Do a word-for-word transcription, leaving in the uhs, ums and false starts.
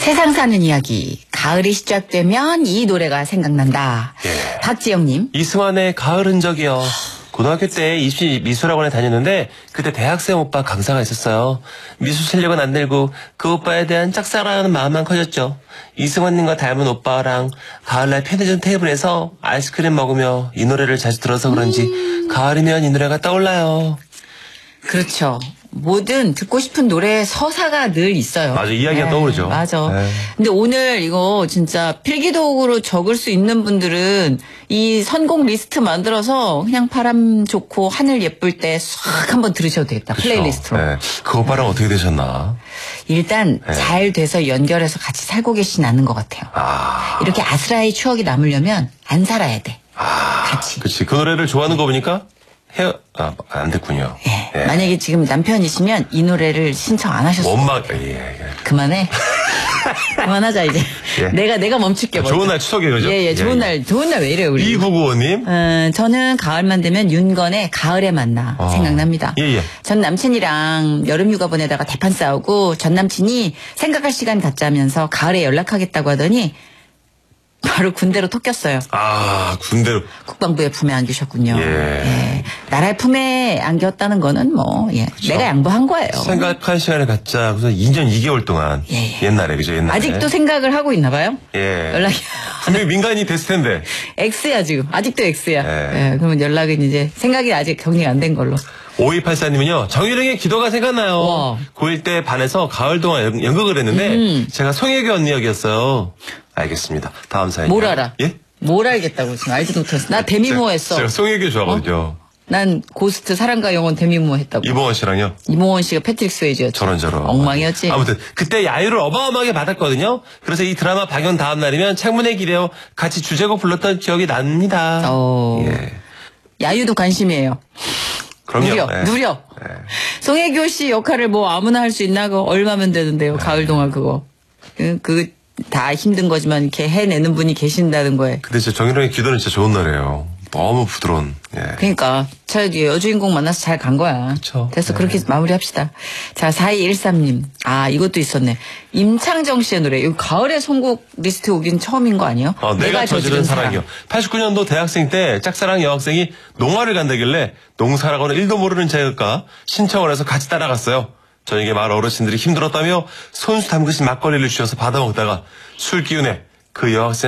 세상 사는 이야기. 가을이 시작되면 이 노래가 생각난다. 예. 박지영님. 이승환의 가을 흔적이요. 고등학교 때 입시 미술학원에 다녔는데 그때 대학생 오빠 강사가 있었어요. 미술 실력은 안 늘고 그 오빠에 대한 짝사랑하는 마음만 커졌죠. 이승환님과 닮은 오빠랑 가을날 편의점 테이블에서 아이스크림 먹으며 이 노래를 자주 들어서 그런지 음. 가을이면 이 노래가 떠올라요. 그렇죠. 뭐든 듣고 싶은 노래에 서사가 늘 있어요. 맞아, 이야기가 네, 떠오르죠. 맞아. 네. 근데 오늘 이거 진짜 필기도구로 적을 수 있는 분들은 이 선곡 리스트 만들어서 그냥 바람 좋고 하늘 예쁠 때 싹 한번 들으셔도 되겠다. 그쵸. 플레이리스트로. 네. 그 오빠랑 네. 어떻게 되셨나? 일단 네. 잘 돼서 연결해서 같이 살고 계시진 않은 것 같아요. 아. 이렇게 아스라의 추억이 남으려면 안 살아야 돼. 아. 같이. 그치. 그 노래를 좋아하는 거 보니까 헤어, 아, 안 됐군요. 예. 예. 만약에 지금 남편이시면 이 노래를 신청 안 하셨어요. 엄마, 예, 예. 그만해. 그만하자 이제. 예. 내가 내가 멈출게. 좋은 먼저. 날 추석에 그죠? 예예. 예, 좋은 예, 날 좋은 날 왜 이래요 우리? 이구구오님. 어, 저는 가을만 되면 윤건의 가을에 만나 어. 생각납니다. 예예. 전 남친이랑 여름휴가 보내다가 대판 싸우고 전 남친이 생각할 시간 갖자면서 가을에 연락하겠다고 하더니 바로 군대로 토꼈어요. 아, 군대로. 국방부의 품에 안기셨군요. 예. 예. 나라의 품에 안겼다는 거는 뭐, 예. 내가 양보한 거예요. 생각할 시간을 갖자. 그래서 이 년 이 개월 동안. 예, 예. 옛날에, 그죠? 옛날에. 아직도 생각을 하고 있나 봐요? 예. 연락이. 분명히 민간이 됐을 텐데. X야, 지금. 아직도 X야. 예. 예. 그러면 연락은 이제 생각이 아직 정리가 안 된 걸로. 오이팔사님은요, 정유령의 기도가 생각나요. 와. 고일 때 반에서 가을 동안 연- 연극을 했는데, 음. 제가 송혜교 언니 역이었어요. 알겠습니다. 다음 사연. 뭘 알아? 예? 뭘 알겠다고 지금 알지도 못했어. 나 데미모 했어. 제가 송혜교 좋아하거든요. 난 고스트 사랑과 영혼 데미모 했다고. 이봉원 씨랑요. 이봉원 씨가 패트릭 스웨이지였지. 저런저런. 엉망이었지. 아무튼 그때 야유를 어마어마하게 받았거든요. 그래서 이 드라마 방영 다음 날이면 창문에 기대어 같이 주제곡 불렀던 기억이 납니다. 어. 예. 야유도 관심이에요. 그럼요. 누려, 예. 누려. 예. 송혜교 씨 역할을 뭐 아무나 할 수 있나? 그거 얼마면 되는데요. 가을 동안 그거. 그, 그, 다 힘든 거지만 이렇게 해내는 분이 계신다는 거에. 근데 진짜 정유령의 기도는 진짜 좋은 노래예요. 너무 부드러운. 예. 그러니까 저 여주인공 만나서 잘 간 거야. 그쵸. 됐어. 네. 그렇게 마무리합시다. 자, 사이일삼님. 아, 이것도 있었네. 임창정 씨의 노래. 이거 가을에 선곡 리스트에 오긴 처음인 거 아니에요? 어, 내가 저지른 사랑이요. 사랑. 팔십구 년도 대학생 때 짝사랑 여학생이 농화를 간다길래 농사라고는 일도 모르는 제가 신청을 해서 같이 따라갔어요. 저에게 마을 어르신들이 힘들었다며 손수 담그신 막걸리를 주셔서 받아먹다가 술 기운에 그 여학생